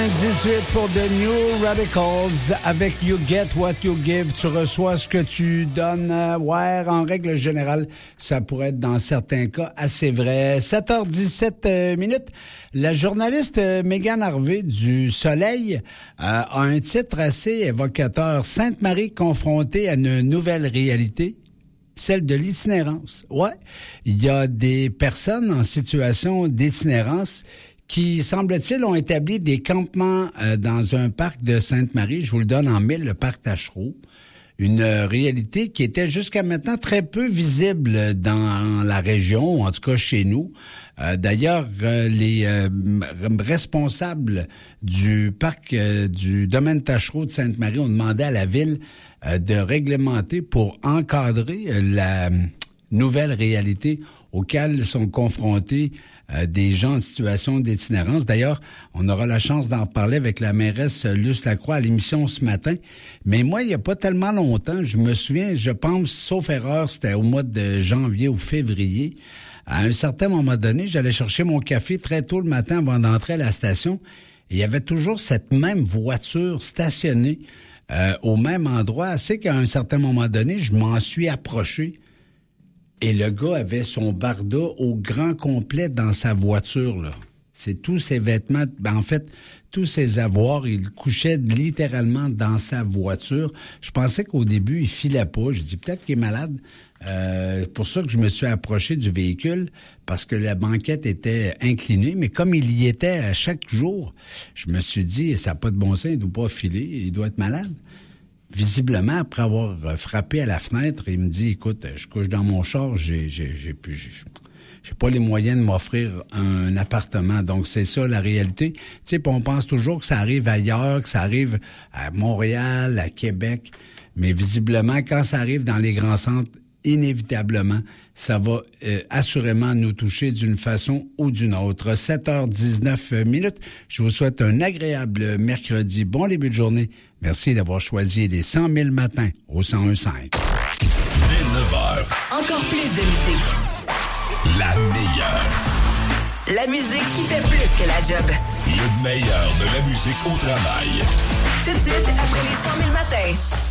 18 pour The New Radicals avec You Get What You Give. Tu reçois ce que tu donnes. Ouais, en règle générale, ça pourrait être dans certains cas assez vrai. 7h17 minutes. La journaliste Mégane Harvey du Soleil a un titre assez évocateur. Sainte-Marie confrontée à une nouvelle réalité. Celle de l'itinérance. Ouais, il y a des personnes en situation d'itinérance qui, semble-t-il, ont établi des campements dans un parc de Sainte-Marie. Je vous le donne en mille, le parc Taschereau. Une réalité qui était jusqu'à maintenant très peu visible dans la région, ou en tout cas chez nous. D'ailleurs, les responsables du parc du domaine Taschereau de Sainte-Marie ont demandé à la ville de réglementer pour encadrer la nouvelle réalité auxquelles sont confrontés des gens en situation d'itinérance. D'ailleurs, on aura la chance d'en parler avec la mairesse Luce Lacroix à l'émission ce matin. Mais moi, il n'y a pas tellement longtemps, je me souviens, je pense, sauf erreur, c'était au mois de janvier ou février. À un certain moment donné, j'allais chercher mon café très tôt le matin avant d'entrer à la station. Et il y avait toujours cette même voiture stationnée au même endroit. C'est qu'à un certain moment donné, je m'en suis approché. Et le gars avait son barda au grand complet dans sa voiture, là. C'est tous ses vêtements, en fait, tous ses avoirs, il couchait littéralement dans sa voiture. Je pensais qu'au début, il filait pas. J'ai dit, peut-être qu'il est malade. C'est pour ça que je me suis approché du véhicule, parce que la banquette était inclinée. Mais comme il y était à chaque jour, je me suis dit, ça n'a pas de bon sens, il ne doit pas filer, il doit être malade. Visiblement, après avoir frappé à la fenêtre, il me dit, écoute, je couche dans mon char, j'ai pas les moyens de m'offrir un appartement. Donc, c'est ça la réalité. Tu sais, on pense toujours que ça arrive ailleurs, que ça arrive à Montréal, à Québec. Mais visiblement, quand ça arrive dans les grands centres, inévitablement, ça va assurément nous toucher d'une façon ou d'une autre. 7h19 minutes. Je vous souhaite un agréable mercredi. Bon début de journée. Merci d'avoir choisi les 100 000 matins au 101.5. Dès 9h. Encore plus de musique. La meilleure. La musique qui fait plus que la job. Le meilleur de la musique au travail. Tout de suite, après les 100 000 matins.